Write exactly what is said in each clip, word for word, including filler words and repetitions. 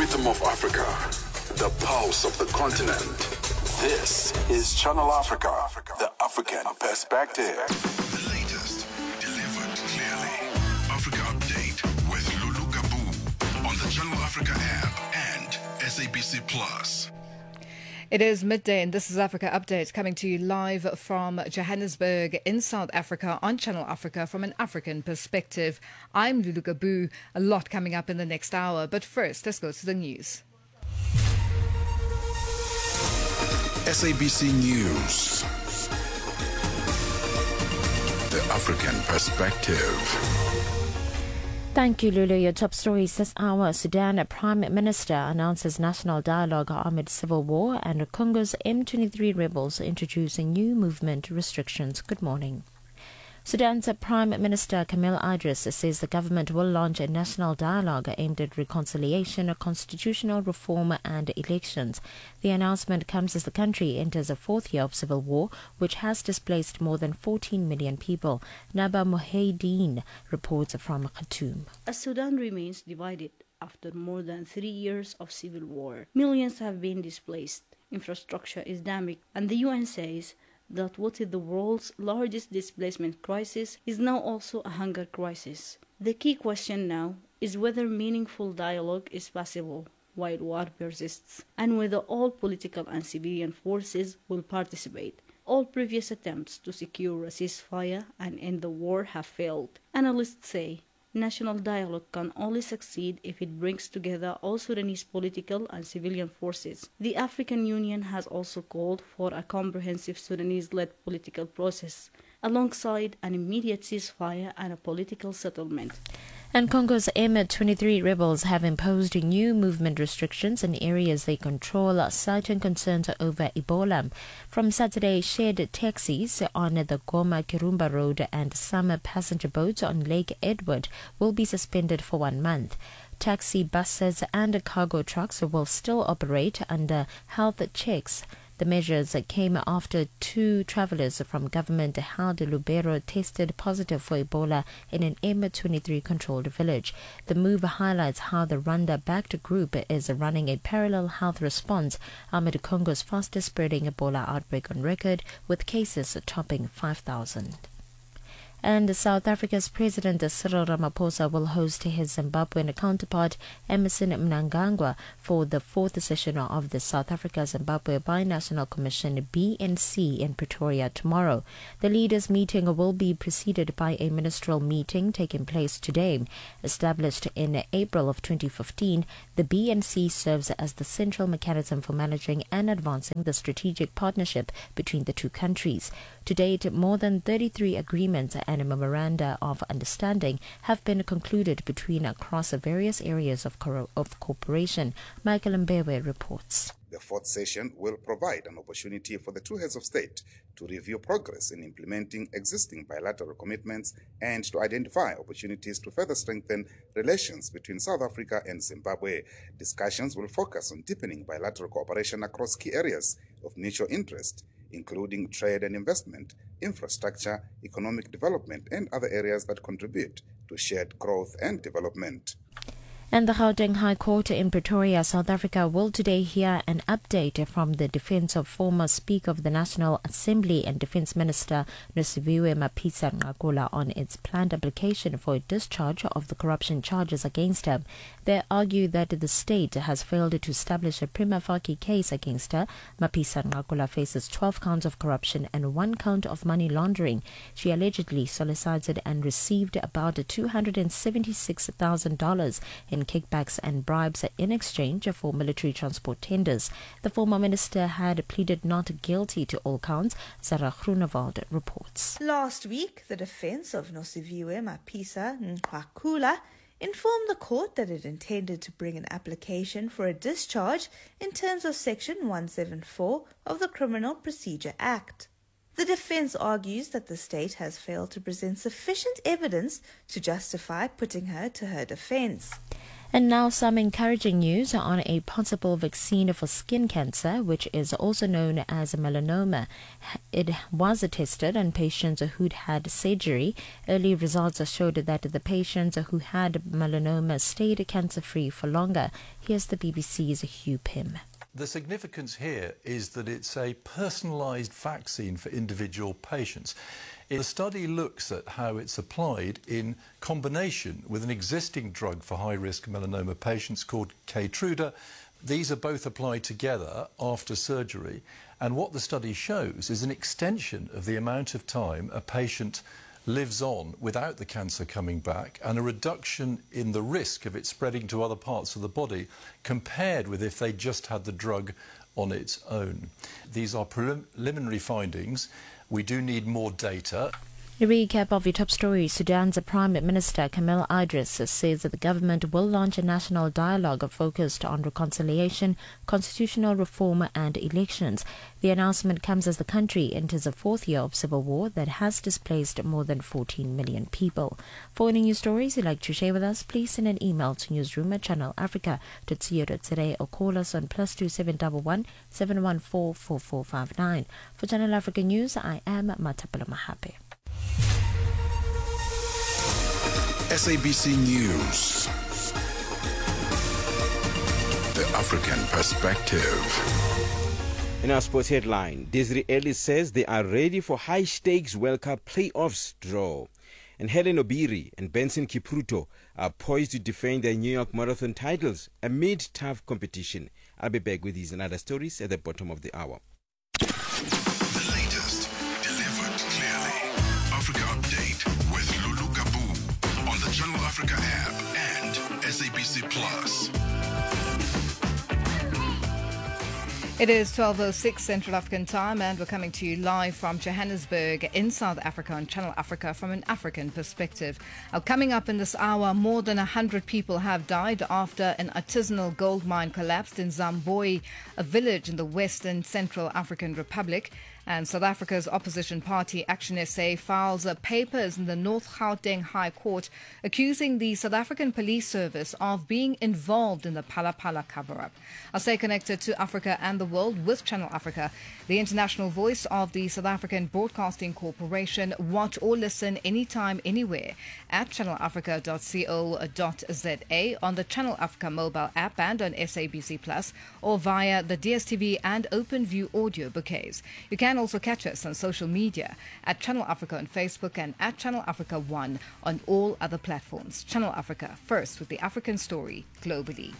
rhythm of Africa, the pulse of the continent. This is Channel Africa, the African perspective. The latest, delivered clearly. Africa Update with Lulu Gabu on the Channel Africa app and S A B C Plus. It is midday and this is Africa Update coming to you live from Johannesburg in South Africa on Channel Africa from an African perspective. I'm Lulu Gabu. A lot coming up in the next hour, but first let's go to the news. S A B C News. The African perspective. Thank you, Lulu. Your top stories this hour. Sudan Prime Minister announces national dialogue amid civil war, and Congo's M twenty-three rebels introducing new movement restrictions. Good morning. Sudan's Prime Minister Camille Idris says the government will launch a national dialogue aimed at reconciliation, constitutional reform and elections. The announcement comes as the country enters a fourth year of civil war, which has displaced more than fourteen million people. Naba Mohedin reports from Khartoum. As Sudan remains divided after more than three years of civil war, millions have been displaced, infrastructure is damaged, and the U N says that what is the world's largest displacement crisis is now also a hunger crisis. The key question now is whether meaningful dialogue is possible while war persists, and whether all political and civilian forces will participate. All previous attempts to secure a ceasefire and end the war have failed. Analysts say national dialogue can only succeed if it brings together all Sudanese political and civilian forces. The African Union has also called for a comprehensive Sudanese-led political process, alongside an immediate ceasefire and a political settlement. And Congo's M twenty-three rebels have imposed new movement restrictions in areas they control, citing concerns over Ebola. From Saturday, shared taxis on the Goma-Kirumba Road and some passenger boats on Lake Edward will be suspended for one month. Taxi buses and cargo trucks will still operate under health checks. The measures came after two travelers from government-held Lubero tested positive for Ebola in an M twenty-three controlled village. The move highlights how the Rwanda-backed group is running a parallel health response amid Congo's fastest-spreading Ebola outbreak on record, with cases topping five thousand. And South Africa's President Cyril Ramaphosa will host his Zimbabwean counterpart Emmerson Mnangagwa for the fourth session of the South Africa-Zimbabwe Binational Commission B N C in Pretoria tomorrow. The leaders' meeting will be preceded by a ministerial meeting taking place today. Established in April of twenty fifteen, the B N C serves as the central mechanism for managing and advancing the strategic partnership between the two countries. To date, more than thirty-three agreements and a memoranda of understanding have been concluded between across various areas of, co- of cooperation. Michael Mbewe reports. The fourth session will provide an opportunity for the two heads of state to review progress in implementing existing bilateral commitments and to identify opportunities to further strengthen relations between South Africa and Zimbabwe. Discussions will focus on deepening bilateral cooperation across key areas of mutual interest, including trade and investment, infrastructure, economic development, and other areas that contribute to shared growth and development. And the Gauteng High Court in Pretoria, South Africa, will today hear an update from the defense of former Speaker of the National Assembly and Defense Minister Nosiviwe Mapisa-Nqakula on its planned application for a discharge of the corruption charges against her. They argue that the state has failed to establish a prima facie case against her. Mapisa-Nqakula faces twelve counts of corruption and one count of money laundering. She allegedly solicited and received about two hundred seventy-six thousand dollars in kickbacks and bribes in exchange for military transport tenders. The former minister had pleaded not guilty to all counts. Sarah Groenewald reports. Last week, the defense of Nosiviwe Mapisa-Nqakula informed the court that it intended to bring an application for a discharge in terms of Section one seventy-four of the Criminal Procedure Act. The defense argues that the state has failed to present sufficient evidence to justify putting her to her defense. And now some encouraging news on a possible vaccine for skin cancer, which is also known as melanoma. It was tested on patients who'd had surgery. Early results showed that the patients who had melanoma stayed cancer-free for longer. Here's the B B C's Hugh Pym. The significance here is that it's a personalised vaccine for individual patients. The study looks at how it's applied in combination with an existing drug for high-risk melanoma patients called Keytruda. These are both applied together after surgery, and what the study shows is an extension of the amount of time a patient lives on without the cancer coming back, and a reduction in the risk of it spreading to other parts of the body compared with if they just had the drug on its own. These are preliminary findings. We do need more data. A recap of your top stories. Sudan's Prime Minister Kamel Idris says that the government will launch a national dialogue focused on reconciliation, constitutional reform and elections. The announcement comes as the country enters a fourth year of civil war that has displaced more than fourteen million people. For any news stories you'd like to share with us, please send an email to newsroom at channel africa dot co dot za or call us on plus two seven one one, seven one four, four four five nine. For Channel Africa News, I am Matapala Mahape. S A B C News. The African Perspective. In our sports headline, Desiree Ellis says they are ready for high-stakes World Cup playoffs draw. And Helen Obiri and Benson Kipruto are poised to defend their New York Marathon titles amid tough competition. I'll be back with these and other stories at the bottom of the hour. The latest, delivered clearly. Africa Update with Lulu Gabu on the Channel Africa app and S A B C Plus. It is twelve oh six Central African time, and we're coming to you live from Johannesburg in South Africa on Channel Africa from an African perspective. Now, coming up in this hour, more than one hundred people have died after an artisanal gold mine collapsed in Zamboi, a village in the Western Central African Republic. And South Africa's opposition party Action S A files papers in the North Gauteng High Court accusing the South African Police Service of being involved in the Phala Phala cover-up. I'll stay connected to Africa and the world with Channel Africa, the international voice of the South African Broadcasting Corporation. Watch or listen anytime, anywhere at channel africa dot co dot za, on the Channel Africa mobile app and on S A B C Plus, or via the D S T V and OpenView audio bouquets. You can also catch us on social media at Channel Africa on Facebook and at Channel Africa One on all other platforms. Channel Africa, first with the African story globally.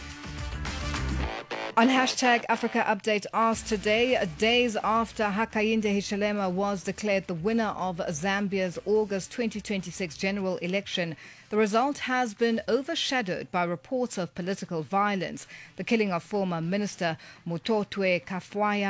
On hashtag Africa Update asked today, days after Hakainde Hichilema was declared the winner of Zambia's August twenty twenty-six general election, the result has been overshadowed by reports of political violence, the killing of former Minister Mutotwe Kafwaya,